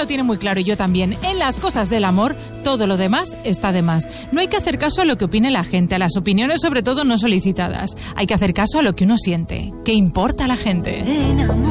tiene muy claro, y yo también. En las cosas del amor, todo lo demás está de más. No hay que hacer caso a lo que opine la gente, a las opiniones sobre todo no solicitadas. Hay que hacer caso a lo que uno siente. ¿Qué importa a la gente?